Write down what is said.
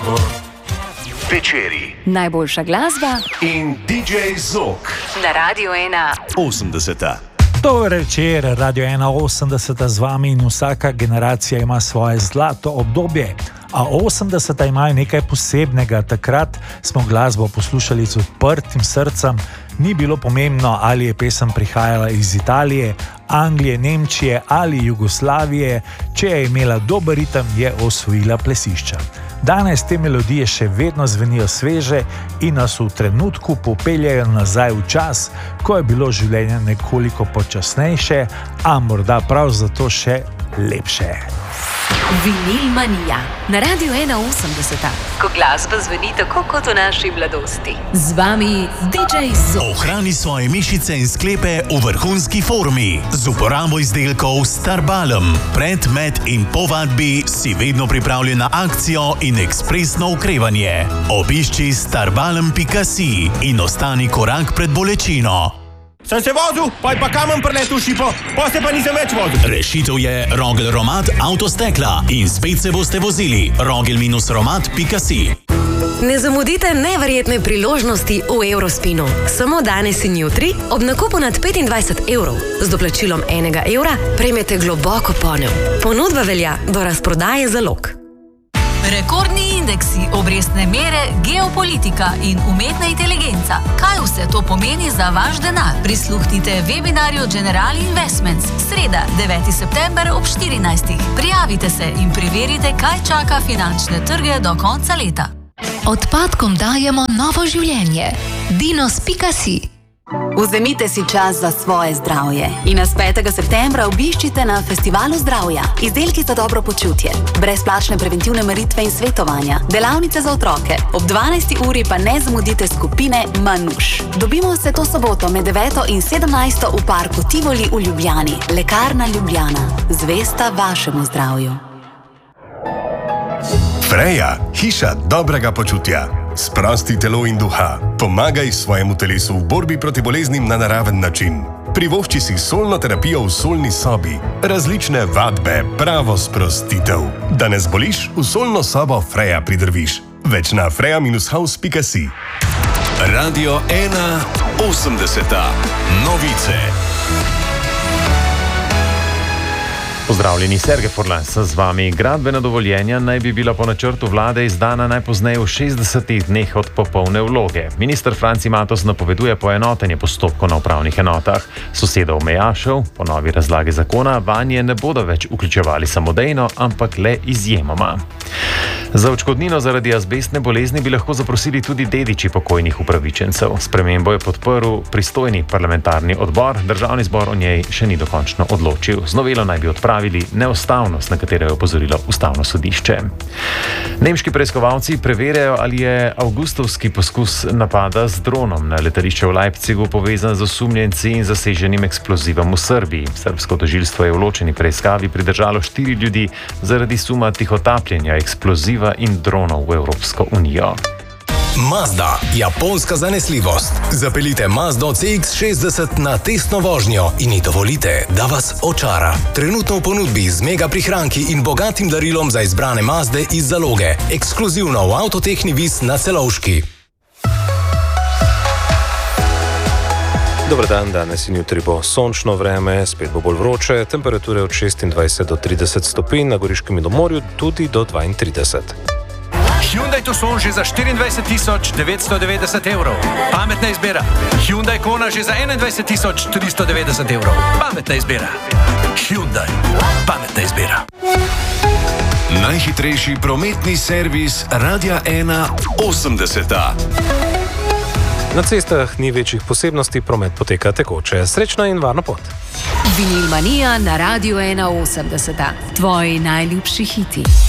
Večeri. Najboljša glasba In DJ Zok. Na Radio 1. 80. Dober večer, Radio 1.80 z vami in vsaka generacija ima svoje zlato obdobje. A 80 imajo nekaj posebnega. Takrat smo glasbo poslušali z odprtim srcem. Ni bilo pomembno, ali je pesem prihajala iz Italije, Anglije, Nemčije ali Jugoslavije. Če je imela dober ritem, je osvojila plesišča. Danes te melodije še vedno zvenijo sveže in nas v trenutku popeljajo nazaj v čas, ko je bilo življenje nekoliko počasnejše, a morda prav zato še lepše. Vinil manija na Radio 1.80, ko glasba zveni tako kot v naši mladosti. Z vami DJ Zok. Ohrani svoje mišice in sklepe v vrhunski formi z uporabo izdelkov Starbalm. Pred, med in po vadbi si vedno pripravljen na akcijo in ekspresno okrevanje. Obišči starbalm.si in ostani korak pred bolečino. Sem se vozil, pa kamen preletel šipo, pa se pa nisem več vozil. Rešitev je Rogel Romat Avtostekla in spet se boste vozili. Rogel-romat.si. Ne zamudite neverjetne priložnosti v Eurospinu. Samo danes in jutri ob nakupu nad 25 evrov z doplačilom 1 evra prejmete globoko ponev. Ponudba velja do razprodaje zalog. Rekordni indeksi, obrestne mere, geopolitika in umetna inteligenca. Kaj vse to pomeni za vaš denar? Prisluhnite webinarju General Investments. Sreda, 9. september ob 14. Prijavite se in preverite, kaj čaka finančne trge do konca leta. Odpadkom dajemo novo življenje. Dinos.si. Vzemite si čas za svoje zdravje in nas 5. septembra obiščite na Festivalu zdravja. Izdelki za dobro počutje, brezplačne preventivne meritve in svetovanja, delavnice za otroke. Ob 12. uri pa ne zamudite skupine Manuš. Dobimo se to soboto med 9. in 17. v parku Tivoli v Ljubljani. Lekarna Ljubljana, zvesta vašemu zdravju. Freja, hiša dobrega počutja. Sprosti telo in duha. Pomagaj svojemu telesu v borbi proti boleznim na naraven način. Privošči si solno terapijo v solni sobi. Različne vadbe, pravo sprostitev. Da ne zboliš, v solno sobo Freja pridrviš. Več na freja-house.si. Radio 1.80. Novice. Pozdravljeni, Sergej Forlas z vami. Gradbena dovoljenja naj bi bila po načrtu vlade izdana najpozneje v 60 dneh od popolne vloge. Minister Franci Matos napoveduje poenotenje postopkov na upravnih enotah. Sosedov mejašev, po novi razlagi zakona, vanje ne bodo več vključevali samodejno, ampak le izjemoma. Za odškodnino zaradi azbestne bolezni bi lahko zaprosili tudi dediči pokojnih upravičencev. Spremembo je podprl pristojni parlamentarni odbor, državni zbor o njej še ni dokončno odločil. Z novelo naj bi odpravili neustavnost, na katero je opozorilo Ustavno sodišče. Nemški preiskovalci preverjajo, ali je avgustovski poskus napada z dronom na letališče v Leipzigu povezan z osumljenci in zaseženim eksplozivom v Srbiji. Srbsko tožilstvo je v ločeni preiskavi pridržalo 4 ljudi zaradi suma tihotapljenja eksploziva in dronov v Evropsko unijo. Mazda, japonska zanesljivost. Zapeljite Mazdo CX-60 na testno vožnjo in ji dovolite, da vas očara. Trenutno v ponudbi z mega prihranki in bogatim darilom za izbrane Mazde iz zaloge. Ekskluzivno v Avtotehni Vis na Celovški. Dober dan, danes in jutri bo sončno vreme, spet bo bolj vroče, temperature od 26 do 30 stopinj, na Goriškem in do morju tudi do 32. Hyundai Tucson že za 24.990 evrov. Pametna izbira. Hyundai Kona že za 21.390 evrov. Pametna izbira. Hyundai. Pametna izbira. Najhitrejši prometni servis Radia 1.80. Na cestah ni večjih posebnosti, promet poteka tekoče. Srečna in varna pot. Vinil manija na Radio 1.80. Tvoji najljubši hiti.